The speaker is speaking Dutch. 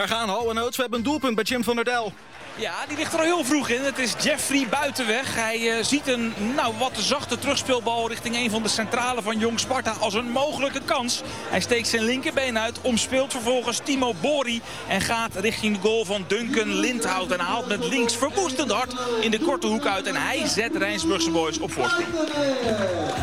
We gaan Hal en Oots. We hebben een doelpunt bij Jim van der Del. Ja, die ligt er al heel vroeg in. Het is Jeffrey Buitenweg. Hij ziet een wat zachte terugspeelbal richting een van de centralen van Jong Sparta als een mogelijke kans. Hij steekt zijn linkerbeen uit, omspeelt vervolgens Timo Bori en gaat richting de goal van Duncan Lindhout. En haalt met links verwoestend hard in de korte hoek uit en hij zet Rijnsburgse Boys op voorsprong.